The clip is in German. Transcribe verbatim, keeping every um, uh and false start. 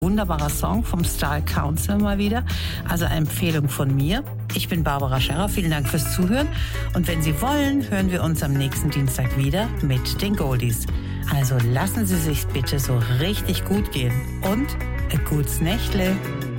Wunderbarer Song vom Style Council mal wieder. Also eine Empfehlung von mir. Ich bin Barbara Scherrer. Vielen Dank fürs Zuhören. Und wenn Sie wollen, hören wir uns am nächsten Dienstag wieder mit den Goldies. Also lassen Sie sich bitte so richtig gut gehen. Und ein gutes Nächtle.